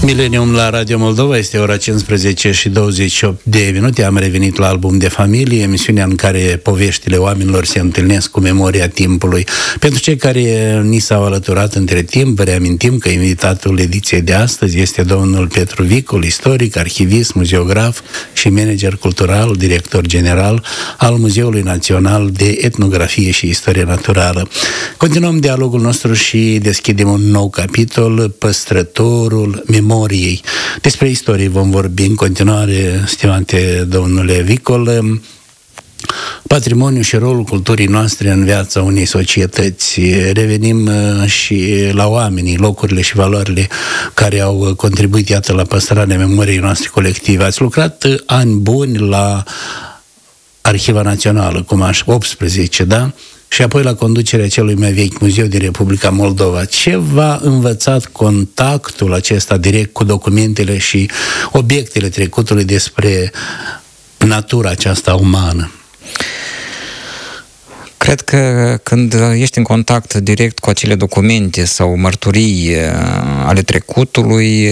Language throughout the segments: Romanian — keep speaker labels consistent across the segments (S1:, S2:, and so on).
S1: Milenium la Radio Moldova, este ora 15 și 28 de minute. Am revenit la Album de Familie, emisiunea în care poveștile oamenilor se întâlnesc cu memoria timpului. Pentru cei care ni s-au alăturat între timp, vă reamintim că invitatul ediției de astăzi este domnul Petru Vicul, istoric, arhivist, muzeograf și manager cultural, director general al Muzeului Național de Etnografie și Istorie Naturală. Continuăm dialogul nostru și deschidem un nou capitol, păstrătorul memoriei. Despre istorie vom vorbi în continuare, stimate domnule Vicol. Patrimoniul și rolul culturii noastre în viața unei societăți. Revenim și la oamenii, locurile și valorile care au contribuit, iată, la păstrarea memoriei noastre colective. Ați lucrat ani buni la Arhiva Națională, cum aș 18, da? Și apoi la conducerea celui mai vechi muzeu din Republica Moldova. Ce v-a învățat contactul acesta direct cu documentele și obiectele trecutului despre natura aceasta umană?
S2: Cred că când ești în contact direct cu acele documente sau mărturii ale trecutului,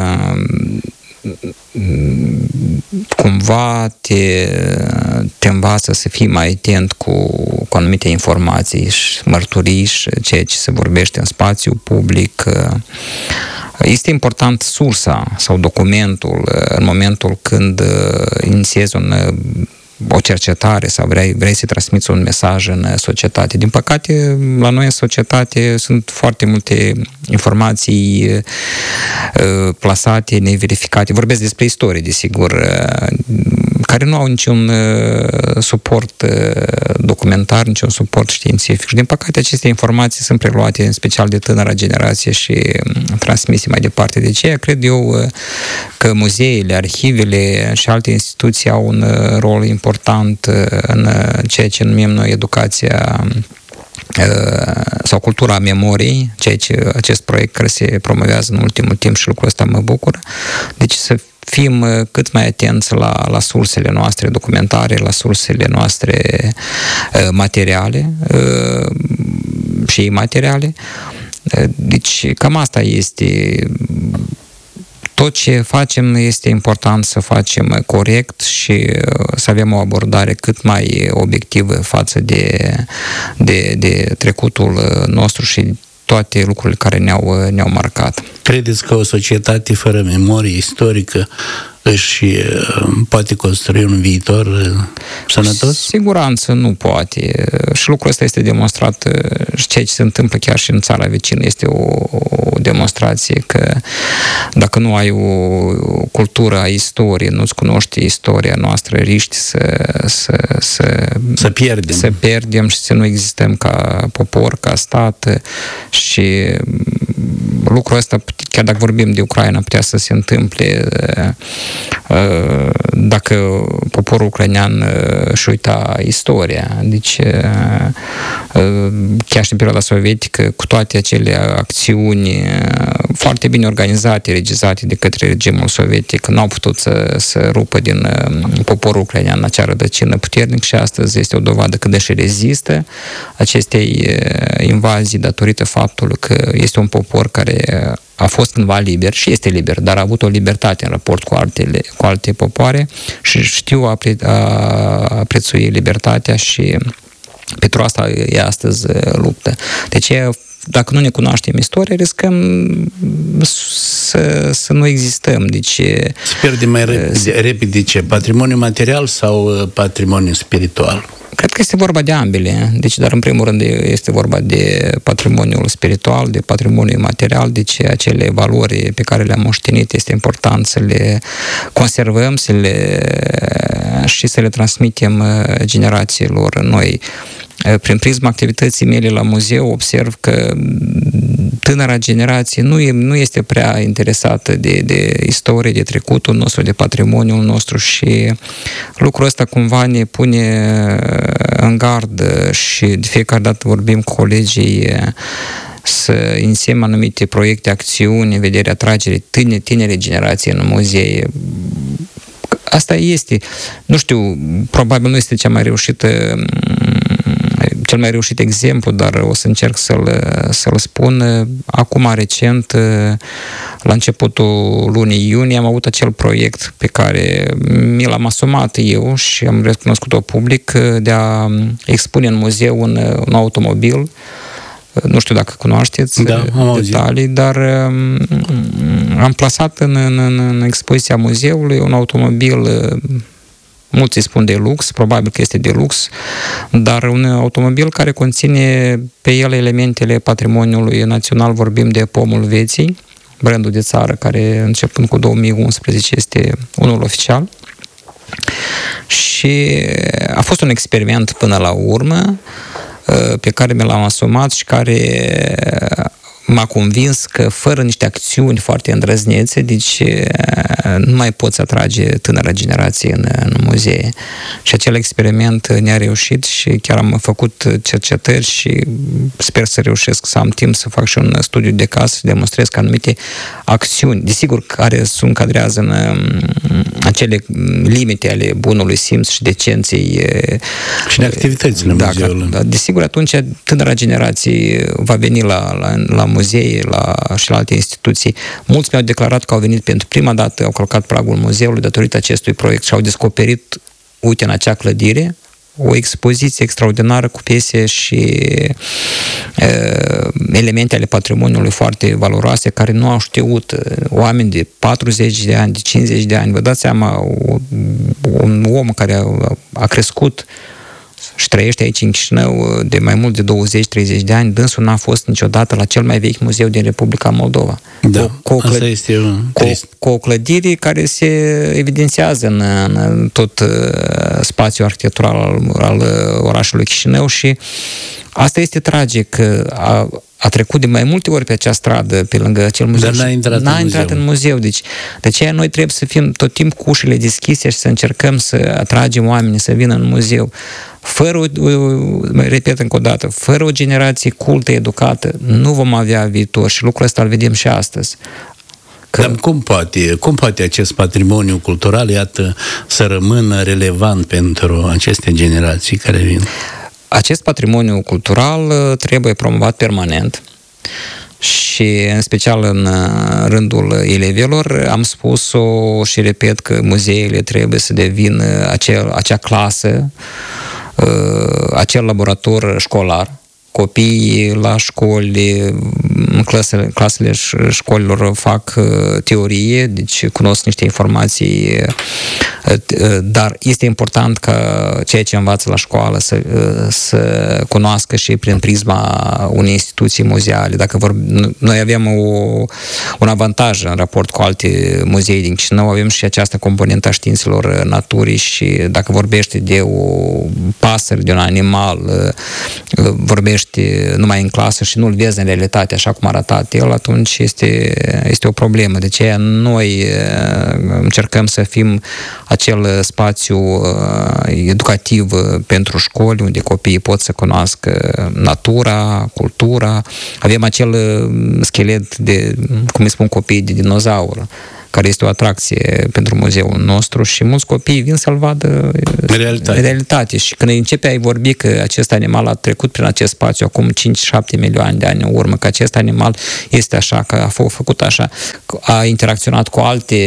S2: cumva te învață să fii mai atent cu anumite informații și mărturii și ceea ce se vorbește în spațiu public. Este important sursa sau documentul în momentul când inițiezi o cercetare sau vrei să transmiți un mesaj în societate. Din păcate, la noi în societate sunt foarte multe informații plasate, neverificate. Vorbesc despre istorie, desigur, care nu au niciun suport documentar, niciun suport științific. Și din păcate aceste informații sunt preluate în special de tânăra generație și transmise mai departe. De aceea cred eu că muzeele, arhivele și alte instituții au un rol important în ceea ce numim noi educația sau cultura memoriei, ceea ce acest proiect care se promovează în ultimul timp și lucrul ăsta mă bucură. Deci să fim cât mai atenți la sursele noastre documentare, la sursele noastre materiale și imateriale. Deci cam asta este. Tot ce facem este important să facem corect și să avem o abordare cât mai obiectivă față de trecutul nostru și toate lucrurile care ne-au marcat.
S1: Credeți că o societate fără memorie istorică își poate construi un viitor sănătos? Siguranță
S2: nu poate. Și lucrul ăsta este demonstrat și ceea ce se întâmplă chiar și în țara vecină este o demonstrație că dacă nu ai o cultură a istoriei, nu-ți cunoști istoria noastră, riști să pierdem și să nu existăm ca popor, ca stat și lucrul ăsta, chiar dacă vorbim de Ucraina, putea să se întâmple dacă poporul ucrainean își uita istoria. Deci, chiar și în perioada sovietică, cu toate acele acțiuni foarte bine organizate, regizate de către regimul sovietic, n-au putut să rupă din poporul ucrainean acea rădăcină puternic și astăzi este o dovadă că deși rezistă acestei invazii datorită faptului că este un popor care a fost cândva liber și este liber, dar a avut o libertate în raport cu alte popoare și știu a prețui libertatea și pentru asta e astăzi luptă. Deci dacă nu ne cunoaștem istoria, riscăm să nu existăm. Deci,
S1: se pierde mai repede ce? Patrimoniu material sau patrimoniu spiritual?
S2: Cred că este vorba de ambele. Deci, dar în primul rând este vorba de patrimoniul spiritual, de patrimoniul material, deci acele valori pe care le-am moștenit este important să le conservăm și să le transmitem generațiilor noi. Prin prisma activității mele la muzeu observ că tânăra generație nu este prea interesată de istorie, de trecutul nostru, de patrimoniul nostru și lucrul ăsta cumva ne pune în gardă și de fiecare dată vorbim cu colegii să inițiem anumite proiecte, acțiuni în vederea atragerii tinere generații în muzee. Asta este, nu știu, probabil nu este cea mai reușită cel mai reușit exemplu, dar o să încerc să-l spun. Acum, recent, la începutul lunii iunie, am avut acel proiect pe care mi l-am asumat eu și am recunoscut-o public, de a expune în muzeu un automobil. Nu știu dacă cunoașteți detalii, dar am plasat în expoziția muzeului un automobil, mulți îi spun de lux, probabil că este de lux, dar un automobil care conține pe el elementele patrimoniului național, vorbim de Pomul Vieții, brandul de țară care începând cu 2011 este unul oficial. Și a fost un experiment până la urmă pe care mi l-am asumat și care m-a convins că fără niște acțiuni foarte îndrăznețe, deci nu mai poți atrage tânăra generație în muzee. Și acel experiment ne-a reușit și chiar am făcut cercetări și sper să reușesc să am timp să fac și un studiu de caz, să demonstrez că anumite acțiuni, desigur, care se încadrează în acele limite ale bunului simț și decenței
S1: și de activitățile muzeului.
S2: Da, desigur, atunci tânăra generație va veni la muzee și la alte instituții. Mulți mi-au declarat că au venit pentru prima dată, au călcat pragul muzeului datorită acestui proiect și au descoperit, uite, în acea clădire, o expoziție extraordinară cu piese și elemente ale patrimoniului foarte valoroase care nu au știut. Oameni de 40 de ani, de 50 de ani, vă dați seama, un om care a crescut și trăiește aici în Chișinău de mai mult de 20-30 de ani, dânsul n-a fost niciodată la cel mai vechi muzeu din Republica Moldova.
S1: Da, asta este
S2: cu o clădire care se evidențiază în tot spațiul arhitectural al orașului Chișinău și asta este tragic. A trecut de mai multe ori pe acea stradă, pe lângă acel muzeu.
S1: Dar n-a intrat în
S2: muzeu. Deci, de aceea noi trebuie să fim tot timpul cu ușile deschise și să încercăm să atragem oamenii să vină în muzeu. Repet încă o dată, fără o generație cultă, educată, nu vom avea viitor și lucrul ăsta îl vedem și astăzi.
S1: Dar cum poate acest patrimoniu cultural, iată, să rămână relevant pentru aceste generații care vin?
S2: Acest patrimoniu cultural trebuie promovat permanent și în special în rândul elevilor am spus-o și repet că muzeele trebuie să devină acea clasă, acel laborator școlar. Copiii la școli, în clasele școlilor fac teorie, deci cunosc niște informații, dar este important ca ceea ce învață la școală să cunoască și prin prisma unei instituții muzeale. Noi avem un avantaj în raport cu alte muzee din Chișinău, avem și această componentă a științelor naturii și dacă vorbește de o pasăre, de un animal, vorbește numai în clasă și nu-l vezi în realitate așa cum a arătat el, atunci este o problemă. De aceea noi încercăm să fim acel spațiu educativ pentru școli, unde copiii pot să cunoască natura, cultura. Avem acel schelet de, cum îi spun copiii, de dinozaur, care este o atracție pentru muzeul nostru și mulți copii vin să-l vadă realitate. Și când începe a-i vorbi că acest animal a trecut prin acest spațiu acum 5-7 milioane de ani în urmă, că acest animal este așa, că a făcut așa, a interacționat cu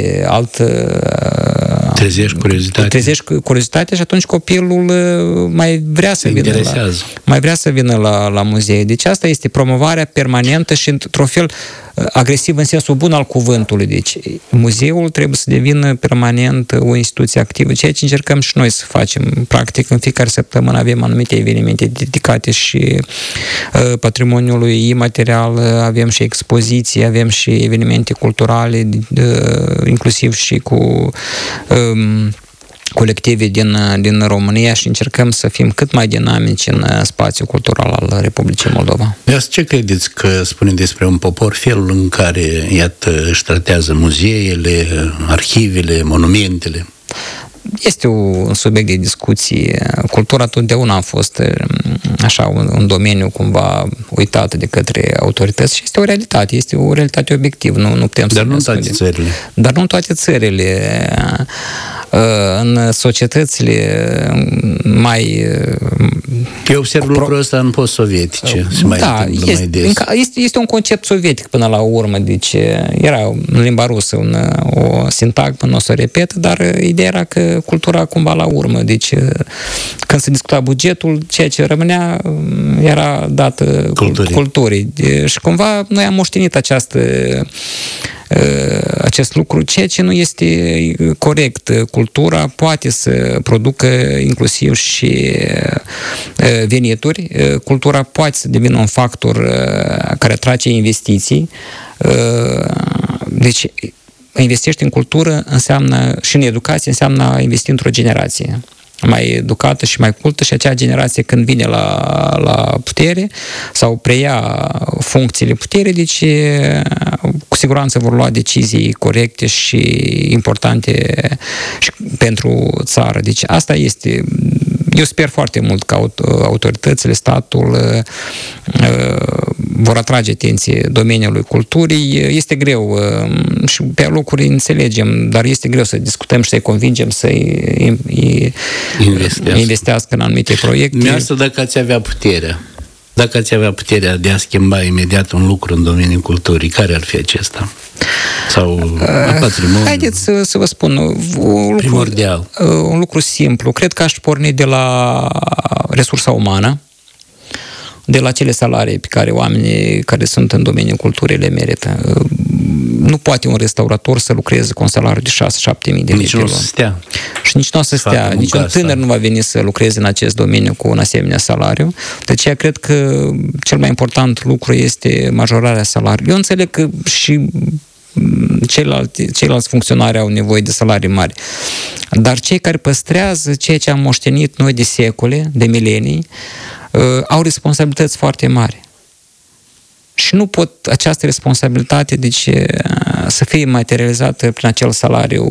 S2: trezești curiozitatea și atunci copilul mai vrea să vină la muzee. Deci asta este promovarea permanentă și într-un fel agresiv în sensul bun al cuvântului. Deci muzeul trebuie să devină permanent o instituție activă, ceea ce încercăm și noi să facem. Practic, în fiecare săptămână avem anumite evenimente dedicate și patrimoniului imaterial, avem și expoziții, avem și evenimente culturale, inclusiv și cu colective din România și încercăm să fim cât mai dinamici în spațiul cultural al Republicii Moldova.
S1: Ce credeți că spune despre un popor felul în care, iată, își tratează muzeele, arhivele, monumentele?
S2: Este un subiect de discuție. Cultura totdeauna a fost așa un domeniu cumva uitat de către autorități și este o realitate obiectivă. Nu putem
S1: Dar nu în toate țările.
S2: Dar nu în toate țările. În societățile mai
S1: Eu observ lucrul ăsta în post-sovietice.
S2: Este un concept sovietic până la urmă, deci era în limba rusă o sintagmă, nu o să o repet, dar ideea era că cultura cumva la urmă, deci când se discuta bugetul, ceea ce rămânea era dată culturii. Și cumva noi am moștenit acest lucru, ceea ce nu este corect. Cultura poate să producă inclusiv și venituri. Cultura poate să devină un factor care atrage investiții. Deci, investești în cultură înseamnă, și în educație înseamnă a investi într-o generație mai educată și mai cultă, și acea generație când vine la putere sau preia funcțiile puterii, deci cu siguranță vor lua decizii corecte și importante și pentru țară. Deci asta este. Eu sper foarte mult că autoritățile, statul vor atrage atenție domeniului culturii. Este greu și pe locuri înțelegem, dar este greu să discutăm și să-i convingem să investească în anumite proiecte.
S1: Mi-asta dacă ați avea puterea. Dacă ați avea puterea de a schimba imediat un lucru în domeniul culturii, care ar fi acesta? Sau patrimoniu?
S2: Haideți să vă spun
S1: primordial.
S2: Un lucru simplu. Cred că aș porni de la resursa umană, de la cele salarii pe care oamenii care sunt în domeniul culturii le merită. Nu poate un restaurator să lucreze cu un salariu de 6-7 mii de lei.
S1: Nici nu o să stea.
S2: Și nici nu o să stea. Nici un tânăr nu va veni să lucreze în acest domeniu cu un asemenea salariu. De aceea cred că cel mai important lucru este majorarea salariului. Eu înțeleg că și ceilalți funcționari au nevoie de salarii mari. Dar cei care păstrează ceea ce am moștenit noi de secole, de milenii, au responsabilități foarte mari. Și nu pot această responsabilitate, deci, să fie materializată prin acel salariu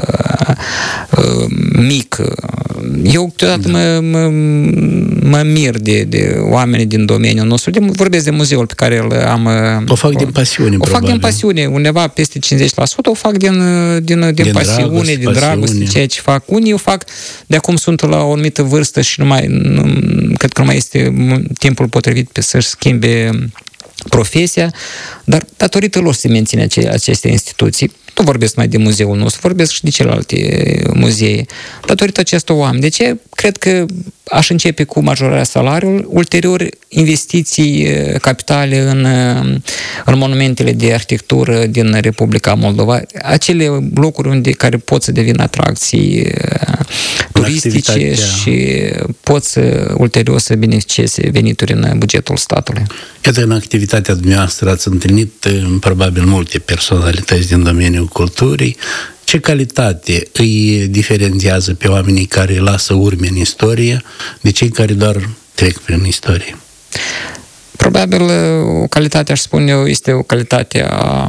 S2: mic. Eu câteodată mă mir de oameni din domeniul nostru. Vorbesc de muzeul pe care îl am.
S1: O fac din pasiune,
S2: probabil. Fac din pasiune. Undeva peste 50% o fac din pasiune, din dragoste, ceea ce fac. Unii o fac de acum sunt la o anumită vârstă și cred că nu mai este timpul potrivit să-și schimbe profesia, dar datorită lor se menține aceste instituții. Nu vorbesc mai de muzeul nostru, vorbesc și de celelalte muzee. Datorită acestor oameni. De ce? Cred că aș începe cu majorarea salariului, ulterior investiții capitale în monumentele de arhitectură din Republica Moldova, acele locuri care pot să devină atracții turistice și pot să ulterior să beneficieze venituri în bugetul statului.
S1: Iată, în activitatea dumneavoastră ați întâlnit probabil multe personalități din domeniul culturii. Ce calitate îi diferențiază pe oamenii care lasă urme în istorie de cei care doar trec prin istorie?
S2: Probabil o calitate, aș spune eu, este o calitate a...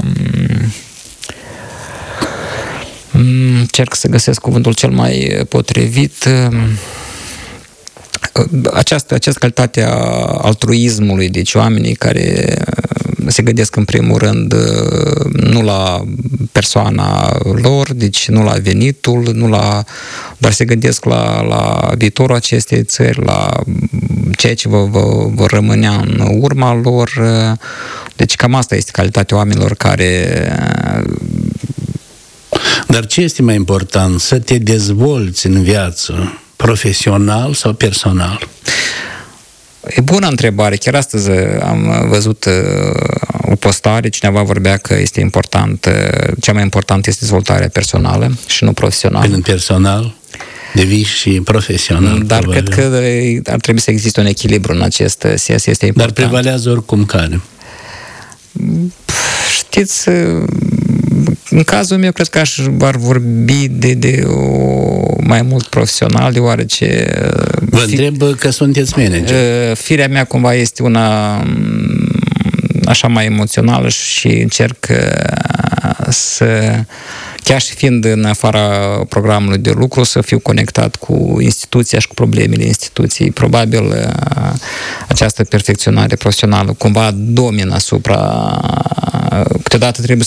S2: Încerc să găsesc cuvântul cel mai potrivit. Această calitate a altruismului, deci oamenii care se gândesc în primul rând nu la persoana lor, deci nu la venitul, dar se gândesc la viitorul acestei țări, la ceea ce vor rămânea în urma lor. Deci cam asta este calitatea oamenilor care...
S1: Dar ce este mai important? Să te dezvolți în viață profesional sau personal?
S2: E bună întrebare. Chiar astăzi am văzut o postare, cineva vorbea că este important, cea mai importantă este dezvoltarea personală și nu profesională.
S1: Prin personal devii și profesional.
S2: Dar probabil. Cred că ar trebui să existe un echilibru în acest sens, este important.
S1: Dar prevalează oricum care?
S2: Știți, în cazul meu, cred că ar vorbi de mai mult profesional, deoarece...
S1: Vă întreb că sunteți manager.
S2: Firea mea cumva este una așa mai emoțională și încerc să, chiar și fiind în afara programului de lucru, să fiu conectat cu instituția și cu problemele instituției. Probabil această perfecționare profesională cumva domină asupra... Câteodată trebuie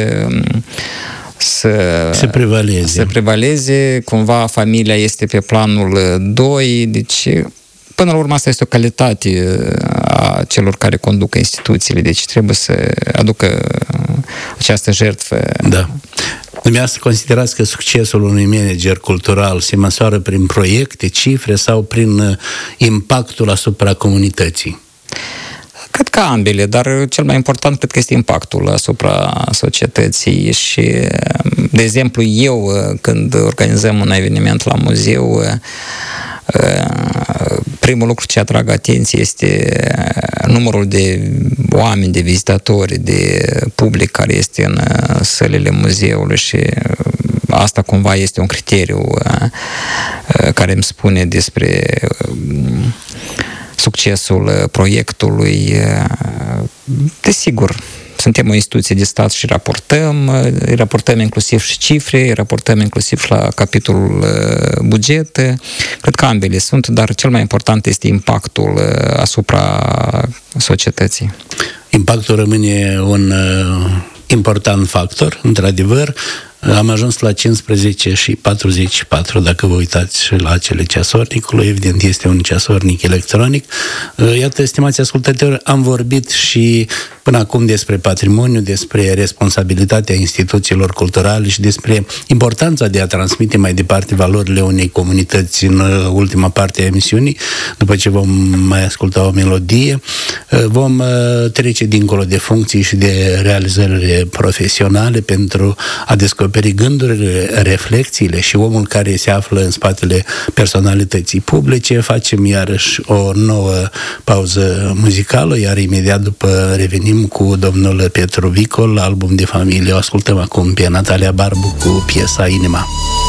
S2: să prevaleze. Cumva familia este pe planul 2, deci până la urmă asta este o calitate a celor care conduc instituțiile, deci trebuie să aducă această jertfă.
S1: Da. Dumneavoastră considerați că succesul unui manager cultural se măsoară prin proiecte, cifre sau prin impactul asupra comunității?
S2: Cred că ambele, dar cel mai important cred că este impactul asupra societății și, de exemplu, eu când organizăm un eveniment la muzeu, primul lucru ce atrag atenție este numărul de oameni, de vizitatori, de public care este în sălile muzeului și asta cumva este un criteriu care îmi spune despre succesul proiectului. Desigur, suntem o instituție de stat și raportăm inclusiv și cifre, raportăm inclusiv și la capitolul buget. Cred că ambele sunt, dar cel mai important este impactul asupra societății.
S1: Impactul rămâne un important factor, într-adevăr. Am ajuns la 15 și 44, dacă vă uitați la acele ceasornicului, evident este un ceasornic electronic. Iată, stimați ascultători, am vorbit și până acum despre patrimoniu, despre responsabilitatea instituțiilor culturale și despre importanța de a transmite mai departe valorile unei comunități în ultima parte a emisiunii. După ce vom mai asculta o melodie, vom trece dincolo de funcții și de realizările profesionale pentru a descoperi gândurile, reflexiile și omul care se află în spatele personalității publice. Facem iarăși o nouă pauză muzicală, iar imediat după revenim cu domnul Petru Vicol, album de familie. O ascultăm acum pe Natalia Barbu cu piesa Inima.